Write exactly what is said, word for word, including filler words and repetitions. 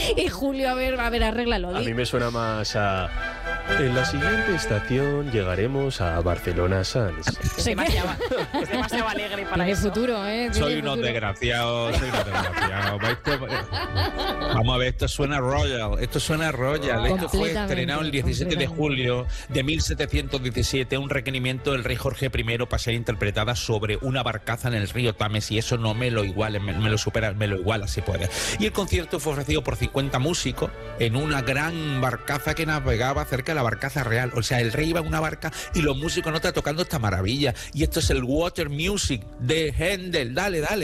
Y Julio, a ver, a ver, arréglalo. A mí me suena más a... En la siguiente estación llegaremos a Barcelona Sans. Es demasiado, es demasiado alegre para Tiene eso. futuro, ¿eh? Tiene Soy unos futuro. desgraciados, soy unos desgraciados. Esto- Vamos a ver, esto suena Royal, esto suena Royal. Esto fue Completamente, estrenado el diecisiete de julio de mil setecientos diecisiete, un requerimiento del rey Jorge primero para ser interpretada sobre una barcaza en el río Tames, y eso no me lo iguala, me, me lo supera, me lo iguala si puede. Y el concierto fue ofrecido por cincuenta músicos en una gran barcaza que navegaba cerca de la barcaza real. O sea, el rey iba en una barca y los músicos no están tocando esta maravilla. Y esto es el Water Music de Händel. Dale, dale.